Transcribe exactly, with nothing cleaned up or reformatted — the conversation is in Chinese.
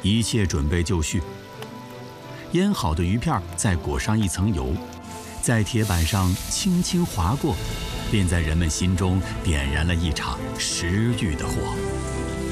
一切准备就绪。腌好的鱼片再裹上一层油，在铁板上轻轻划过，便在人们心中点燃了一场食欲的火。